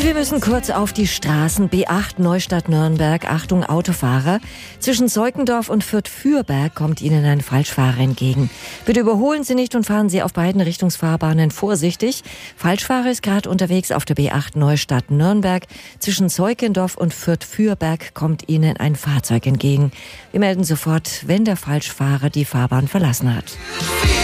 Wir müssen kurz auf die Straßen. B8 Neustadt-Nürnberg. Achtung, Autofahrer. Zwischen Zeukendorf und Fürth-Fürberg kommt Ihnen ein Falschfahrer entgegen. Bitte überholen Sie nicht und fahren Sie auf beiden Richtungsfahrbahnen vorsichtig. Falschfahrer ist gerade unterwegs auf der B8 Neustadt-Nürnberg. Zwischen Zeukendorf und Fürth-Fürberg kommt Ihnen ein Fahrzeug entgegen. Wir melden sofort, wenn der Falschfahrer die Fahrbahn verlassen hat.